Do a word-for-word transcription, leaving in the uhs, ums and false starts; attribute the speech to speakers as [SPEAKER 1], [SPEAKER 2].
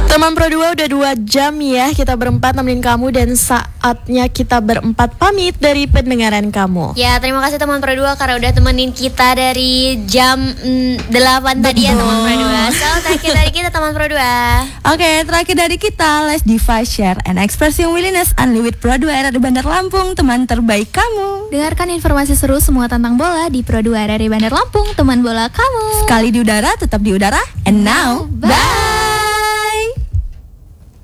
[SPEAKER 1] Teman Pro dua udah dua jam ya kita berempat nemenin kamu, dan saatnya kita berempat pamit dari pendengaran kamu.
[SPEAKER 2] Ya, terima kasih teman Pro dua karena udah temenin kita dari jam mm, delapan tadi ya teman Pro dua. So, terakhir dari kita teman Pro dua.
[SPEAKER 3] Oke, okay, terakhir dari kita, let's device, share, and express your willingness only with Pro dua R R Bandar Lampung, teman terbaik kamu.
[SPEAKER 4] Dengarkan informasi seru semua tentang bola di Pro dua R R Bandar Lampung, teman bola kamu.
[SPEAKER 3] Sekali di udara, tetap di udara. And now, bye!